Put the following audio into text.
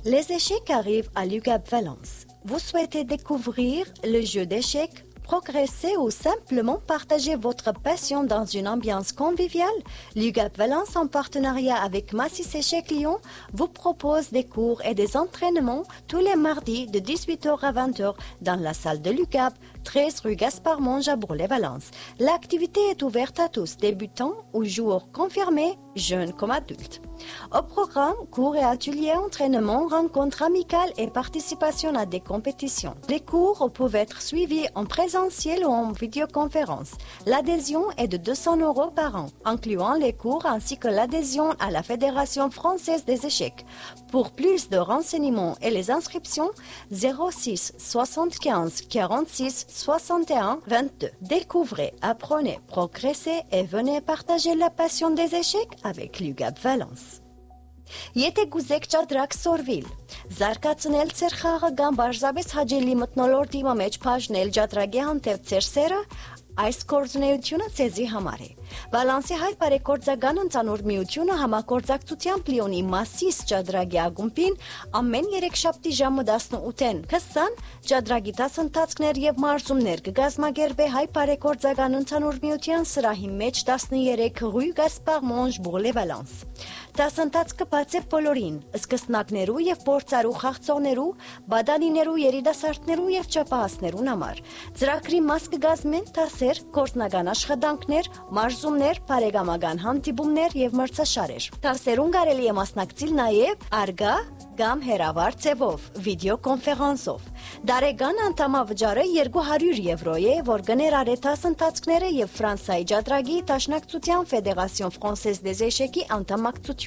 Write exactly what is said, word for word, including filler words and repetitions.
Les échecs arrivent à l'UGAP Valence. Vous souhaitez découvrir le jeu d'échecs, progresser ou simplement partager votre passion dans une ambiance conviviale? L'UGAP Valence, en partenariat avec Massis Échecs Lyon, vous propose des cours et des entraînements tous les mardis de dix-huit heures à vingt heures dans la salle de l'UGAP, treize rue Gaspard Monge à Bourg-les-Valence. L'activité est ouverte à tous, débutants ou joueurs confirmés, jeunes comme adultes. Au programme, cours et ateliers, entraînements, rencontres amicales et participation à des compétitions. Les cours peuvent être suivis en présentiel ou en vidéoconférence. L'adhésion est de deux cents euros par an, incluant les cours ainsi que l'adhésion à la Fédération française des échecs. Pour plus de renseignements et les inscriptions, zéro six soixante-quinze quarante-six soixante et un vingt-deux. Découvrez, apprenez, progressez et venez partager la passion des échecs avec l'UGAP Valence. Եթե գուզեք ճադրակ սորվիլ, զարգացնել ծեր խաղը կամ բարձրապես հաճելի մթնոլորտի մեջ բաժնել ճադրագի հանդեպ ծեր սերը, այս գործունեությունը ցեզի համար է։ Վալանսի հայ բարեգործական ընծանուր միությունը համագործակցությամբ Լիոնի Մասիս ճադրագի ակումբին ամեն երեքշաբթի ժամը տասնութին քսան ճադրագի դասընթացներ եւ մարզումներ կգազմագերբե հայ բարեգործական ընծանուր միության սրահի մեջ տասներեք Rue Gaspard Monge Bourg-les-Valence։ Դասընթաց կբացե բոլորին, սկսնակներու եւ փորձարու խաղցողներու, բադանիներու, երիտասարդներու եւ ճապահասներուն համար։ Ծրագրի մաս կգազմեն դասեր, գործնական աշխատանքներ, մարզումներ, բարեկամական հանդիպումներ եւ մրցաշարեր։ Դասերուն կարելի է մասնակցել նաեւ արգա կամ հեռավար ձևով, վիդեոկոնֆերանսով։ Դարեգան անդամավճարը երկու հարյուր եվրո է, որ կներառե դասընթացները եւ Ֆրանսիայի ճադրագի Դաշնակցության Ֆեդերասիոն Ֆրանսեզ դեզ Էշեկի անդամակցություն։